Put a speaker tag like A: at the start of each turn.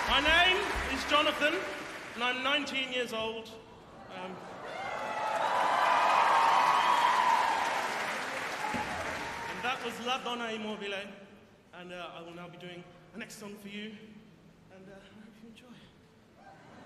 A: My name is Jonathan, and I'm 19 years old. And that was La Donna Immobile, and I will now be doing the next song for you. And